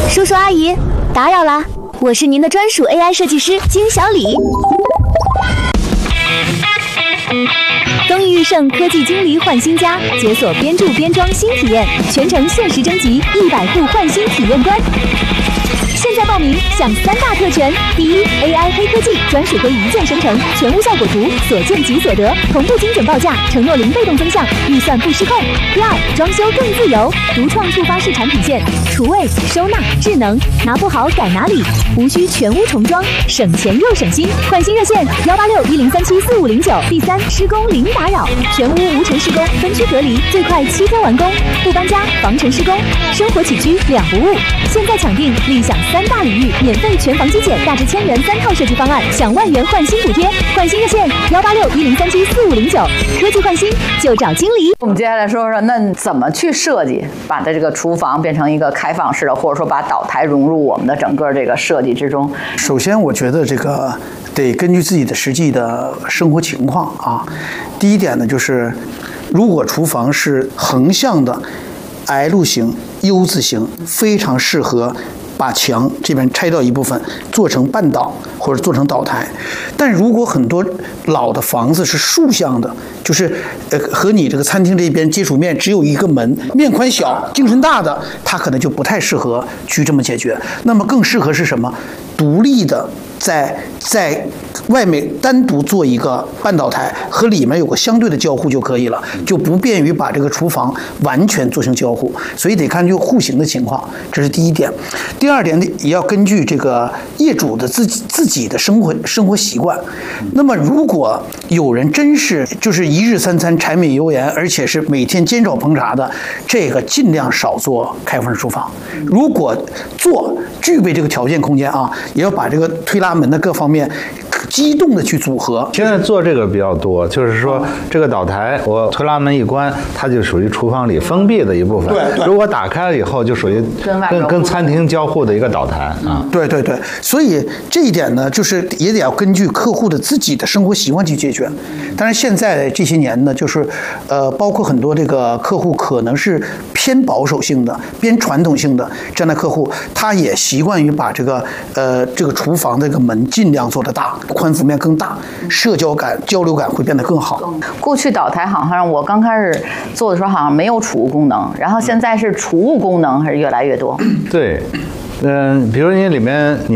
叔叔阿姨，打扰啦，我是您的专属 AI 设计师金小李。登玉盛科技经理换新家，解锁边住边装新体验，全程限时征集100户换新体验官。现在报名享3大特权：第一 ，AI 黑科技专属可以一键生成，全屋效果图，所见即所得，同步精准报价，承诺零被动增项，预算不失控。第二，装修更自由，独创触发式产品线，厨卫、收纳、智能，拿不好改哪里，无需全屋重装，省钱又省心。换新热线186-1037-4509。第三，施工零打扰，全屋无尘施工，分区隔离，最快7天完工，不搬家，防尘施工，生活起居2不误。现在抢定立享3大领域免费全房机检，价值1000元3套设计方案，享万元换新补贴。换新热线186-1037-4509。科技换新就找经理。 我们接下来说说，那怎么去设计，把它这个厨房变成一个开放式的，或者说把岛台融入我们的整个这个设计之中？ 首先，我觉得这个得根据自己的实际的生活情况啊。第一点呢，就是如果厨房是横向的 L 型、U 字形，非常适合把墙这边拆掉一部分，做成半岛或者做成岛台。但如果很多老的房子是竖向的，就是和你这个餐厅这边接触面只有一个门，面宽小、进深大的，它可能就不太适合去这么解决。那么更适合是什么？独立的在外面单独做一个半岛台，和里面有个相对的交互就可以了，就不便于把这个厨房完全做成交互。所以得看就户型的情况，这是第一点。第二点呢，也要根据这个业主的自己的生活习惯。那么如果有人真是就是一日三餐柴米油盐，而且是每天煎炒烹炸的，这个尽量少做开放式厨房。如果具备这个条件空间啊，也要把这个推拉门的各方面机动的去组合。 现在做这个比较多，就是说这个岛台我推拉门一关，它就属于厨房里封闭的一部分。 对， 如果打开了以后，就属于跟餐厅交互的一个岛台啊。 对，所以这一点呢，就是也得要根据客户的自己的生活习惯去解决。当然，现在这些年呢，就是包括很多这个客户可能是偏保守性的、偏传统性的这样的客户，他也习惯于把这个厨房这个门尽量做得大，宽幅面更大，社交感、交流感会变得更好。 过去岛台好像我刚开始做的时候好像没有储物功能，然后现在是储物功能还是越来越多。 对，比如你里面你